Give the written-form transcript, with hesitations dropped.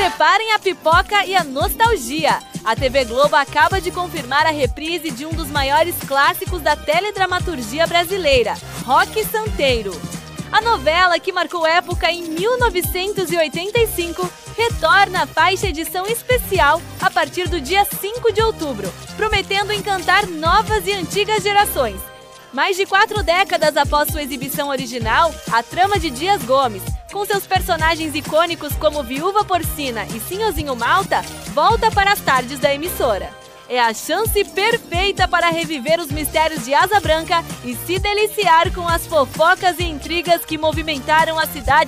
Preparem a pipoca e a nostalgia. A TV Globo acaba de confirmar a reprise de um dos maiores clássicos da teledramaturgia brasileira, Roque Santeiro. A novela, que marcou época em 1985, retorna à faixa edição especial a partir do dia 5 de outubro, prometendo encantar novas e antigas gerações. Mais de 4 décadas após sua exibição original, a trama de Dias Gomes, com seus personagens icônicos como Viúva Porcina e Sinhozinho Malta, volta para as tardes da emissora. É a chance perfeita para reviver os mistérios de Asa Branca e se deliciar com as fofocas e intrigas que movimentaram a cidade